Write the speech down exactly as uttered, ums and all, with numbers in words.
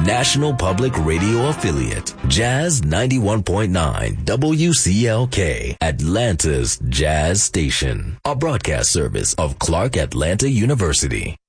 national public radio affiliate, Jazz ninety-one point nine W C L K, Atlanta's Jazz Station, a broadcast service of Clark Atlanta University.